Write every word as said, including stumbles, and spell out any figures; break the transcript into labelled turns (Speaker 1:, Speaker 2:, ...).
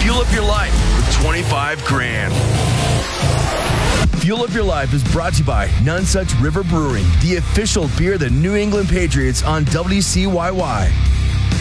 Speaker 1: Fuel up your life with twenty-five grand. Fuel Up Your Life is brought to you by None Such River Brewing, the official beer of the New England Patriots on W C Y Y.